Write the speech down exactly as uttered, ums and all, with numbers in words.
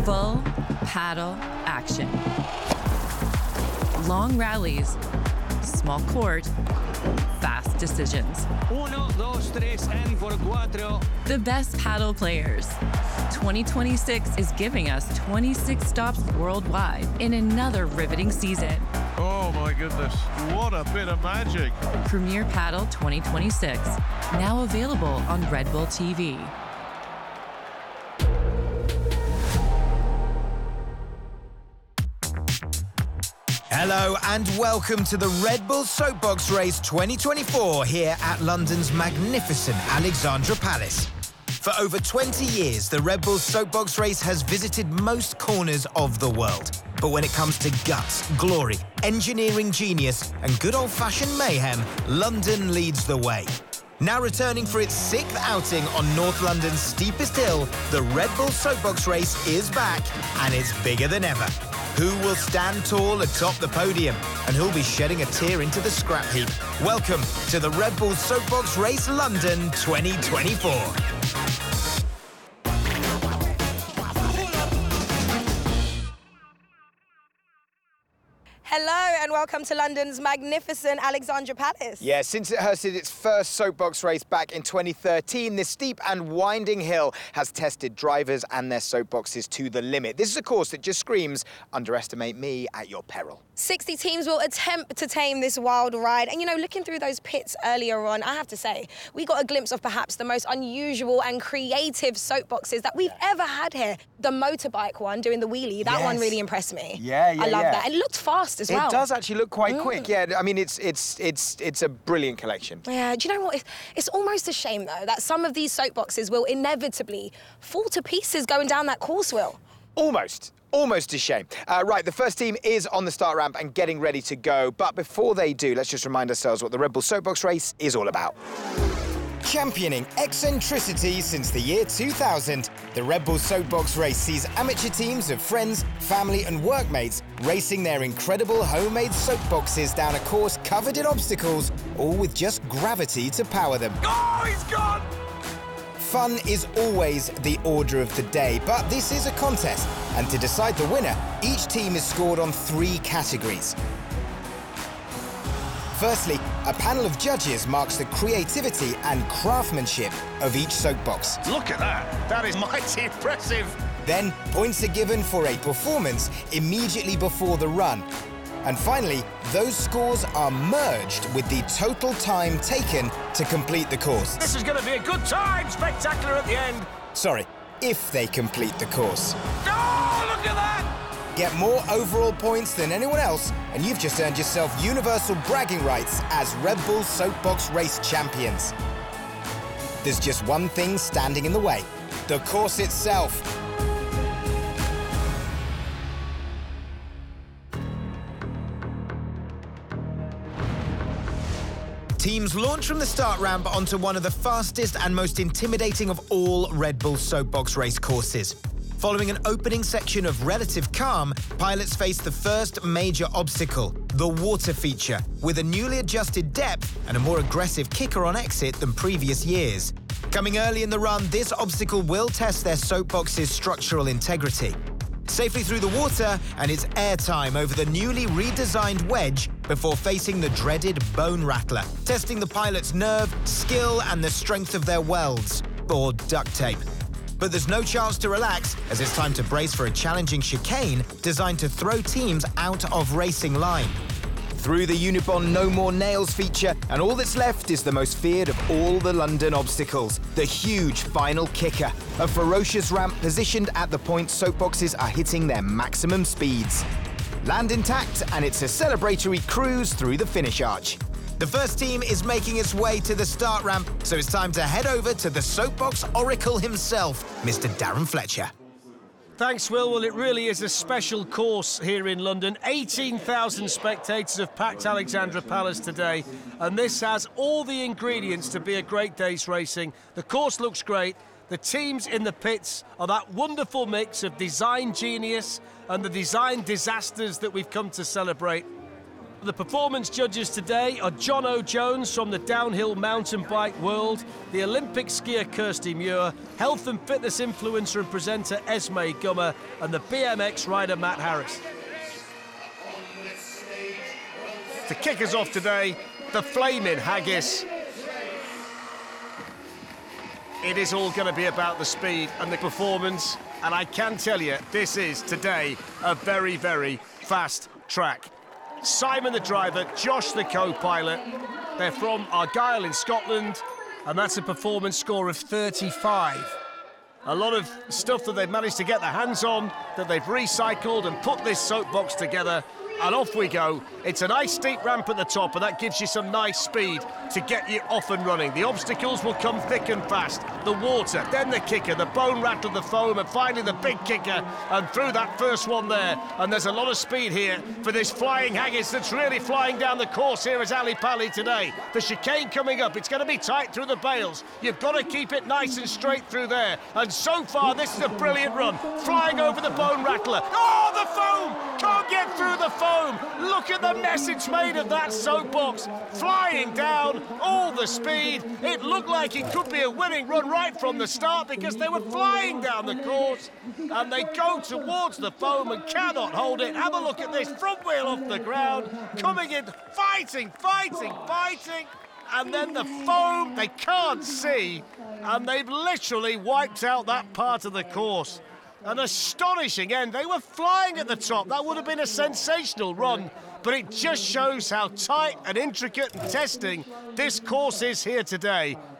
Full paddle action. Long rallies, small court, fast decisions. Uno, dos, tres, and for cuatro. The best paddle players. twenty twenty-six is giving us twenty-six stops worldwide in another riveting season. Oh my goodness, what a bit of magic. Premier Paddle twenty twenty-six, now available on Red Bull T V. Hello and welcome to the Red Bull Soapbox Race twenty twenty-four here at London's magnificent Alexandra Palace. For over twenty years, the Red Bull Soapbox Race has visited most corners of the world. But when it comes to guts, glory, engineering genius and good old-fashioned mayhem, London leads the way. Now returning for its sixth outing on North London's steepest hill, the Red Bull Soapbox Race is back and it's bigger than ever. Who will stand tall atop the podium and who'll be shedding a tear into the scrap heap? Welcome to the Red Bull Soapbox Race London twenty twenty-four. Hello and welcome to London's magnificent Alexandra Palace. Yeah, since it hosted its first soapbox race back in twenty thirteen, this steep and winding hill has tested drivers and their soapboxes to the limit. This is a course that just screams, underestimate me at your peril. sixty teams will attempt to tame this wild ride. And, you know, looking through those pits earlier on, I have to say, we got a glimpse of perhaps the most unusual and creative soapboxes that we've ever had here. The motorbike one doing the wheelie, that Yes. one really impressed me. Yeah, yeah, I love yeah. that. And it looked fast as well. It does actually look quite Mm. quick. Yeah, I mean, it's it's it's it's a brilliant collection. Yeah, do you know what? It's, it's almost a shame, though, that some of these soapboxes will inevitably fall to pieces going down that course, Will. Almost. Almost a shame. Uh, right, the first team is on the start ramp and getting ready to go. But before they do, let's just remind ourselves what the Red Bull Soapbox Race is all about. Championing eccentricity since the year two thousand, the Red Bull Soapbox Race sees amateur teams of friends, family and workmates racing their incredible homemade soapboxes down a course covered in obstacles, all with just gravity to power them. Oh, he's gone! Fun is always the order of the day, but this is a contest, and to decide the winner, each team is scored on three categories. Firstly, a panel of judges marks the creativity and craftsmanship of each soapbox. Look at that, that is mighty impressive. Then, points are given for a performance immediately before the run. And finally, those scores are merged with the total time taken to complete the course. This is going to be a good time. Spectacular at the end. Sorry, if they complete the course. Oh, look at that! Get more overall points than anyone else, and you've just earned yourself universal bragging rights as Red Bull Soapbox Race champions. There's just one thing standing in the way: the course itself. Teams launch from the start ramp onto one of the fastest and most intimidating of all Red Bull Soapbox Race courses. Following an opening section of relative calm, pilots face the first major obstacle, the water feature, with a newly adjusted depth and a more aggressive kicker on exit than previous years. Coming early in the run, this obstacle will test their soapbox's structural integrity. Safely through the water, and it's airtime over the newly redesigned wedge before facing the dreaded bone rattler, testing the pilot's nerve, skill and the strength of their welds, or duct tape. But there's no chance to relax, as it's time to brace for a challenging chicane designed to throw teams out of racing line. Through the Unibond No More Nails feature, and all that's left is the most feared of all the London obstacles, the huge final kicker, a ferocious ramp positioned at the point soapboxes are hitting their maximum speeds. Land intact, and it's a celebratory cruise through the finish arch. The first team is making its way to the start ramp, so it's time to head over to the soapbox oracle himself, Mister Darren Fletcher. Thanks, Will. Well, it really is a special course here in London. eighteen thousand spectators have packed Alexandra Palace today, and this has all the ingredients to be a great day's racing. The course looks great. The teams in the pits are that wonderful mix of design genius and the design disasters that we've come to celebrate. The performance judges today are John O'Jones from the downhill mountain bike world, the Olympic skier Kirsty Muir, health and fitness influencer and presenter Esme Gummer, and the B M X rider Matt Harris. To kick us off today, the flaming haggis. It is all going to be about the speed and the performance, and I can tell you, this is today a very, very fast track. Simon the driver, Josh the co-pilot. They're from Argyll in Scotland, and that's a performance score of thirty-five. A lot of stuff that they've managed to get their hands on, that they've recycled and put this soapbox together, and off we go. It's a nice steep ramp at the top, and that gives you some nice speed to get you off and running. The obstacles will come thick and fast. The water, then the kicker, the bone rattle, the foam, and finally the big kicker, and through that first one there. And there's a lot of speed here for this flying haggis that's really flying down the course here at Ali Pali today. The chicane coming up, it's going to be tight through the bales. You've got to keep it nice and straight through there. And so far, this is a brilliant run. Flying over the bone rattler. Oh, the foam! Can't get through the foam. Look at the mess it's made of that soapbox. Flying down, all the speed. It looked like it could be a winning run right from the start because they were flying down the course, and they go towards the foam and cannot hold it. Have a look at this, front wheel off the ground, coming in, fighting, fighting, fighting. And then the foam, they can't see, and they've literally wiped out that part of the course. An astonishing end. They were flying at the top. That would have been a sensational run, but it just shows how tight and intricate and testing this course is here today.